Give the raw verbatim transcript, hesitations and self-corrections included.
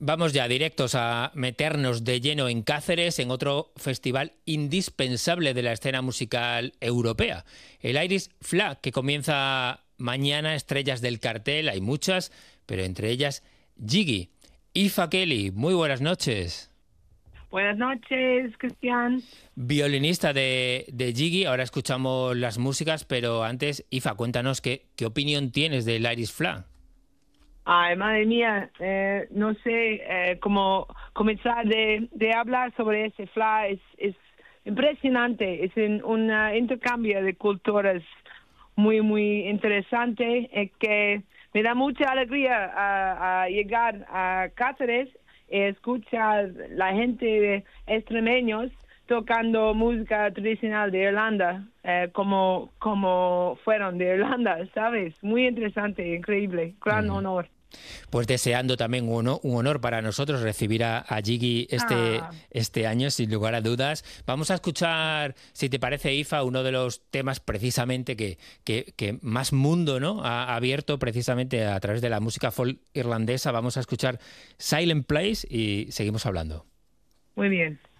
Vamos ya directos a meternos de lleno en Cáceres, en otro festival indispensable de la escena musical europea. El Irish Flag, que comienza mañana, estrellas del cartel, hay muchas, pero entre ellas Gigi. Aoife Kelly, muy buenas noches. Buenas noches, Cristian. Violinista de, de Gigi, ahora escuchamos las músicas, pero antes, Aoife, cuéntanos qué, qué opinión tienes del Irish Flag. Ay, madre mía, eh, no sé eh, cómo comenzar de, de hablar sobre ese flag. Es, es impresionante, es un, un uh, intercambio de culturas muy, muy interesante, eh, que me da mucha alegría a, a llegar a Cáceres y escuchar la gente extremeños tocando música tradicional de Irlanda, eh, como, como fueron de Irlanda, ¿sabes? Muy interesante, increíble, gran uh-huh. honor. Pues deseando también un honor, un honor para nosotros recibir a, a Gigi este, ah. este año, sin lugar a dudas. Vamos a escuchar, si te parece, Aoife, uno de los temas precisamente que, que, que más mundo, ¿no?, ha abierto precisamente a través de la música folk irlandesa. Vamos a escuchar Silent Place y seguimos hablando. Muy bien.